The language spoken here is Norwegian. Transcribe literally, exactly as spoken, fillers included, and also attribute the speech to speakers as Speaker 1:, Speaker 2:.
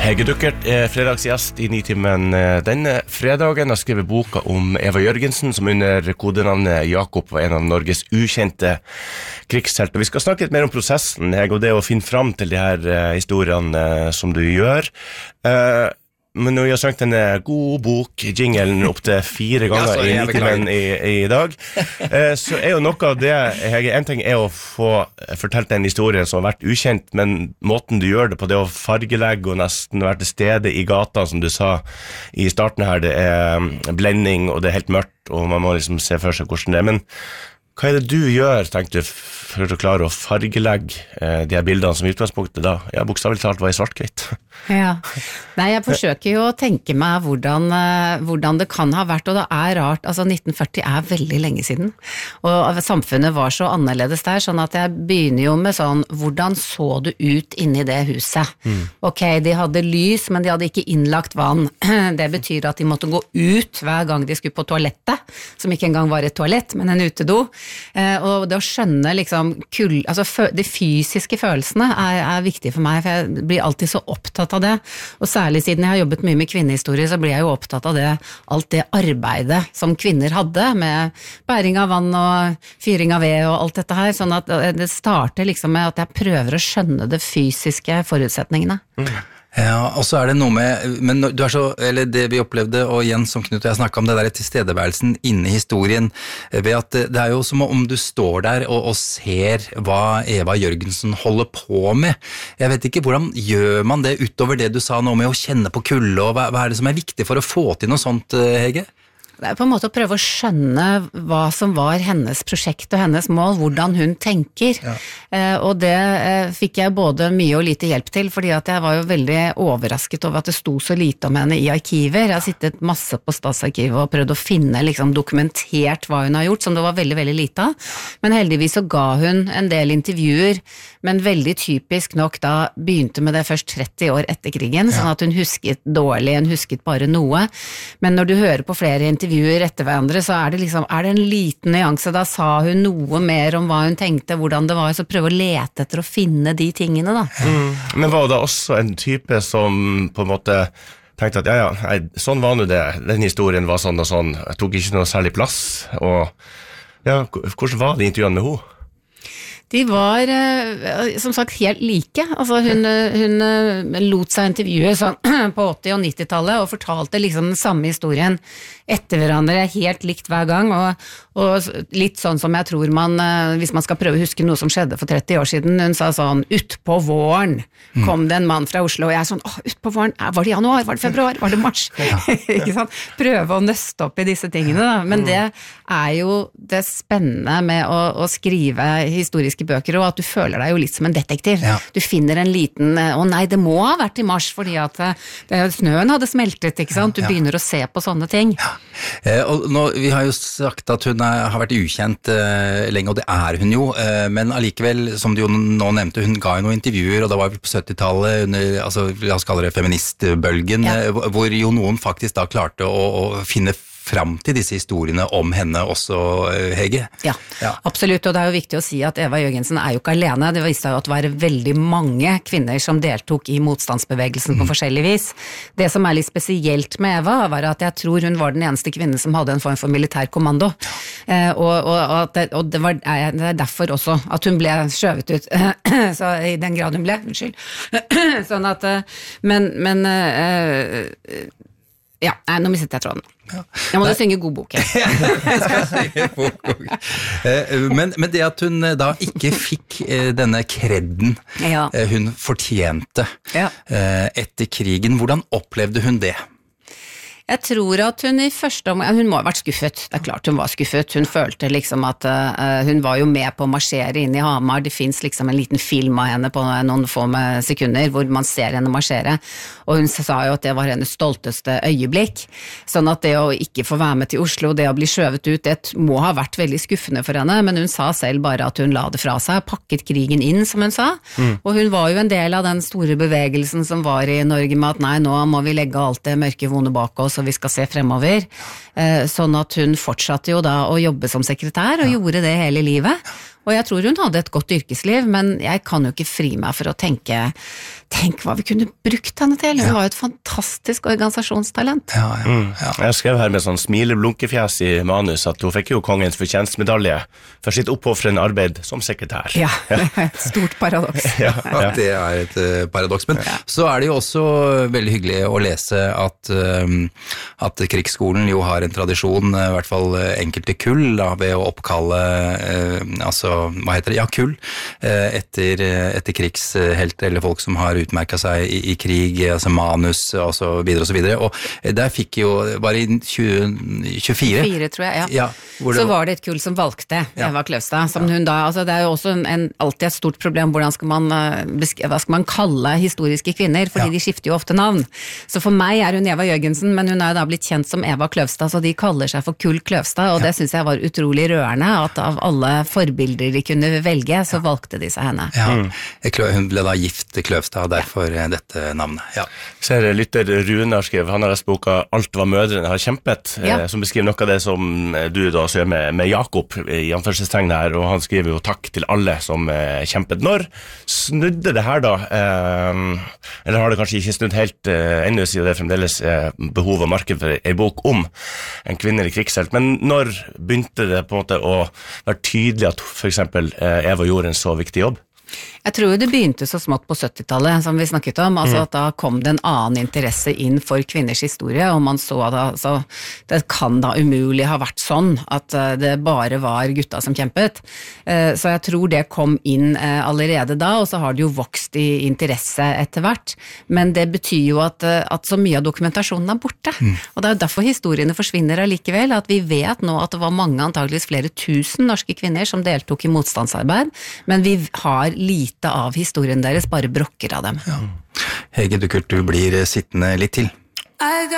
Speaker 1: Hege Duckert er fredagsgjest i Nitimen denne fredagen. Har skrevet boka om Eva Jørgensen, som under kodenavnet Jakob var en av Norges ukjente krigshelter. Vi skal snakke litt mer om prosessen, Hege, og det å finne fram til de her historiene som du gjør. Men når vi har sagt en god bok, jinglen opp til fire ganger ja, i Nitimen i, i dag, så er jo noe av det, Hege, en ting er å få fortalt en historie som har vært ukjent, men måten du gjør det på, det å fargelegge og nesten være til stede i gata, som du sa i starten her, det er blending, og det er helt mørkt, og man må liksom se for seg hvordan det er. Men hva er det du gjør, tenkte du, for å klare å fargelegge eh, de her bildene som i utgangspunktet da, ja, bokstavelig talt var i svart-hvitt?
Speaker 2: Ja, nei, jeg forsøker jo å tenke meg hvordan, hvordan det kan ha vært, og det er rart, altså nitten førti er veldig lenge siden, og samfunnet var så annerledes der, sånn at jeg begynner jo med sånn, hvordan så det ut inni det huset? Mm. Ok, de hadde lys, men de hadde ikke innlagt vann. Det betyr at de måtte gå ut hver gang de skulle på toalettet, som ikke engang var et toalett, men en utedo, og det å skjønne liksom, kul, altså de fysiske følelsene er, er viktig for meg, for jeg blir alltid så opptatt av det, og særlig siden jeg har jobbet mye med kvinnehistorie, så blir jeg jo opptatt av det, alt det arbeidet som kvinner hadde, med bæring av vann og fyring av ved og alt dette her, sånn at det starter liksom med at jeg prøver å skjønne de fysiske forutsetningene. Mm.
Speaker 3: Ja, og så er det noe med, men du er så, eller det vi opplevde, og igjen som Knut og jeg snakket om det der tilstedeværelsen inne i historien, ved at det er jo som om du står der og, og ser hva Eva Jørgensen holder på med. Jeg vet ikke, hvordan gjør man det utover det du sa nå med å kjenne på kulde, og hva, hva er det som er viktig for å få til noe sånt, Hege?
Speaker 2: Det er på en måte å prøve å skjønne hva som var hennes prosjekt og hennes mål, hvordan hun tenker. Ja. Eh, og det eh, fikk jeg både mye og lite hjelp til, fordi at jeg var jo veldig overrasket over at det sto så lite om henne i arkiver. Jeg har sittet masse på Statsarkivet og prøvd å finne liksom, dokumentert hva hun har gjort, som det var veldig, veldig lite av. Men heldigvis så ga hun en del intervjuer, men veldig typisk nok da begynte med det først tretti år etter krigen, ja. Sånn at hun husket dårlig, hun husket bare noe. Men når du hører på flere intervjuer, intervjuer etter hverandre, så er det liksom, er det en liten nyanse, da sa hun noe mer om hva hun tenkte, hvordan det var, så prøve å lete etter å finne de tingene da.
Speaker 1: Mm. Men var det også en type som på en måte tenkte at ja, ja, nei, sånn var nå det, den historien var sånn og sånn, jeg tok ikke noe særlig plass, og ja, hvordan var de intervjuene med henne?
Speaker 2: De var, som sagt, helt like. Altså, hun, hun lot seg intervjue sånn, på åtti- og nittitallet og fortalte liksom den samme historien etter hverandre, helt likt hver gang, og, og litt sånn som jeg tror man, hvis man skal prøve å huske noe som skjedde for tretti år siden, hun sa sånn, ut på våren kom det en mann fra Oslo, og jeg sånn, åh, ut på våren, var det januar, var det februar, var det mars? Ja. Ikke sant? Prøve å nøste opp i disse tingene da, men det er jo det spennende med å, å skrive historiske bøker, og at du føler deg jo litt som en detektiv. Ja. Du finner en liten, å nei, det må ha vært i mars, fordi at det, snøen hadde smeltet, ikke sant? Du ja. Begynner å se på sånne ting. Ja.
Speaker 3: Eh, og nå, vi har jo sagt at hun er, har vært ukjent eh, lenge, og det er hun jo, eh, men allikevel, som du jo nå nevnte, hun ga jo noen intervjuer, og da var vi på syttitallet, under, altså, la oss kalle det feministbølgen, ja. eh, hvor jo noen faktisk da klarte å, å finne fram til disse historiene om henne også, Hege.
Speaker 2: Ja, ja, absolutt, og det er jo viktig å si at Eva Jørgensen er jo ikke alene, det viste jo at det var veldig mange kvinner som deltok i motstandsbevegelsen på mm. forskjellig vis. Det som er litt spesielt med Eva var at jeg tror hun var den eneste kvinnen som hadde en form for militær kommando, eh, og, og, og, det, og det, var, det er derfor også at hun ble skjøvet ut, så i den grad hun ble, unnskyld. Sånn at, men, men eh, ja, nei, nå mistet jeg tråden. Ja. Jeg må da synge god bok.
Speaker 3: Jeg skal synge god bok. Men, men det at hun da ikke fikk denne kredden ja. hun fortjente ja. etter krigen, hvordan opplevde hun det?
Speaker 2: Jeg tror at hun i første omgang, hun må ha vært skuffet, det er klart hun var skuffet, hun følte liksom at uh, hun var jo med på å marsjere inn i Hamar, det finnes liksom en liten film av henne på noen få sekunder hvor man ser henne marsjere, og hun sa jo at det var hennes stolteste øyeblikk, sånn at det å ikke få være med til Oslo, det å bli skjøvet ut, det må ha vært veldig skuffende for henne, men hun sa selv bare at hun la det fra seg, pakket krigen inn, som hun sa, mm. og hun var jo en del av den store bevegelsen som var i Norge med at nei, nå må vi legge alt det mørke vonde bak oss, og vi skal se fremover, sånn at hun fortsatte jo da å jobbe som sekretær, og ja. gjorde det hele livet, Og jeg tror hun hadde et godt yrkesliv, men jeg kan jo ikke fri meg for å tenke, tenk hva vi kunne brukt henne til. Hun
Speaker 3: Ja.
Speaker 2: var jo et fantastisk organisasjonstalent.
Speaker 3: Ja, ja,
Speaker 1: Mm.
Speaker 3: ja.
Speaker 1: Jeg skrev her med sånn smileblunkefjes i manus at hun fikk jo kongens fortjenstmedalje for sitt oppofrende arbeid som sekretær.
Speaker 2: Ja, et stort paradoks.
Speaker 1: Ja,
Speaker 3: Ja, det er et uh, paradoks. Men så er det jo også veldig hyggelig å lese at, um, at krigsskolen jo har en tradisjon, uh, i hvert fall uh, enkelte kull, da, ved å oppkalle uh, altså, hva heter det? Ja, kull, uh, etter, uh, etter krigshelt eller folk som har utmerket seg i, i krig, altså manus og så videre og så videre. Og der fikk jo, bare i tjue, tjuefire,
Speaker 2: Fire, tror jeg, ja.
Speaker 3: ja, hvor det
Speaker 2: Så var det et kull som valgte
Speaker 3: Ja.
Speaker 2: Eva Kløvstad, som hun da, altså det er jo også en, en, alltid et stort problem, hvordan skal man, eh, besk- hva skal man kalle historiske kvinner, fordi
Speaker 3: Ja.
Speaker 2: de skifter jo ofte navn. Så for meg er hun Eva Jørgensen, men hun er jo da blitt kjent som Eva Kløvstad, så de kaller seg for Kull Kløvstad, og det synes jeg var utrolig rørende, at av alle forbilder de kunne velge, så valgte de seg henne.
Speaker 3: Ja, Klø- hun ble da gift Kløvstad, og derfor eh, dette navnet. Ja.
Speaker 1: Ser lytter Runar skrev, han har lest boka Alt hva mødrene har kjempet,
Speaker 2: Ja.
Speaker 1: eh, som beskriver noe av det som eh, du da ser med, med Jakob i anførselstegn her, og han skriver jo takk til alle som eh, kjempet. Når snudde det her da? Eh, eller har det kanskje ikke snudd helt eh, ennå, siden det fremdeles er behov og marked for en bok om en kvinnelig krigshelt, men når begynte det på en måte å være tydelig at for eksempel eh, Eva gjorde en så viktig jobb?
Speaker 2: Jeg tror det begynte så smått på syttitallet, som vi snakket om, altså at da kom det en annen interesse inn for kvinners historie, og man så at altså, det kan da umulig ha vært sånn at eh, det bare var gutta som kjempet. Eh, Så jeg tror det kom inn eh, allerede da, og så har det jo vokst i interesse etter hvert, men det betyr jo at, eh, at så mye av dokumentasjonen er borte, og det er jo derfor historiene forsvinner allikevel, at vi vet nå at det var mange, antageligvis flere tusen norske kvinner som deltok i motstandsarbeid, men vi har lite av historien deres, bare brokker av dem.
Speaker 3: Hege Duckert, du blir sittende litt til.